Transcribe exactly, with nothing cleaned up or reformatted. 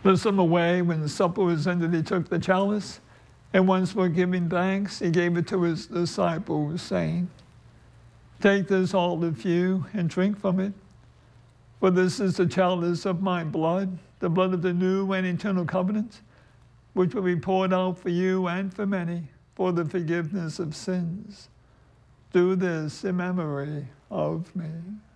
The same way, when the supper was ended, he took the chalice, and once more giving thanks, he gave it to his disciples, saying, "Take this, all of you, and drink from it. For this is the chalice of my blood, the blood of the new and eternal covenant, which will be poured out for you and for many for the forgiveness of sins. Do this in memory of me."